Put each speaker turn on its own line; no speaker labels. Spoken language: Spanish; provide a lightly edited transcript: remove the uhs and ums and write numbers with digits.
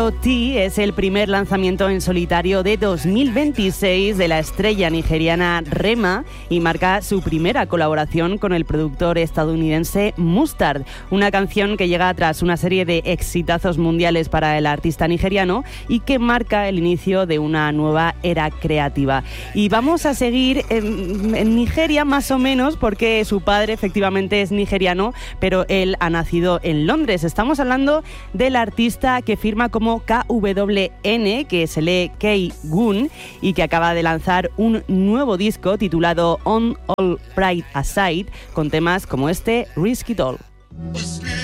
Hello T es el primer lanzamiento en solitario de 2026 de la estrella nigeriana Rema y marca su primera colaboración con el productor estadounidense Mustard, una canción que llega tras una serie de exitazos mundiales para el artista nigeriano y que marca el inicio de una nueva era creativa. Y vamos a seguir en Nigeria más o menos porque su padre efectivamente es nigeriano, pero él ha nacido en Londres. Estamos hablando del artista que firma como KWN, que se lee K-Gun, y que acaba de lanzar un nuevo disco titulado On All Pride Aside, con temas como este, Risk It All.